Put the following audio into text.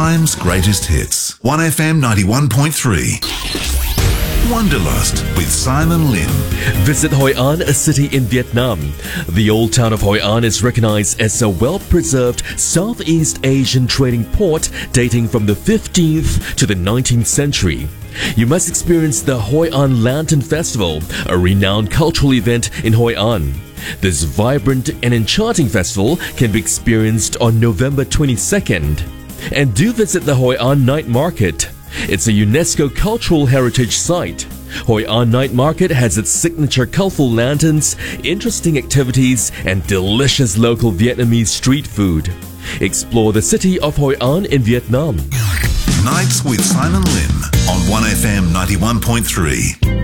time's greatest hits. 1FM 91.3. Wanderlust with Simon Lim. Visit Hoi An, a city in Vietnam. The old town of Hoi An is recognized as a well-preserved Southeast Asian trading port dating from the 15th to the 19th century. You must experience the Hoi An Lantern Festival, a renowned cultural event in Hoi An. This vibrant and enchanting festival can be experienced on November 22nd. And do visit the Hoi An Night Market. It's a UNESCO Cultural Heritage Site. Hoi An Night Market has its signature colorful lanterns, interesting activities, and delicious local Vietnamese street food. Explore the city of Hoi An in Vietnam. Nights with Simon Lim on 1FM 91.3.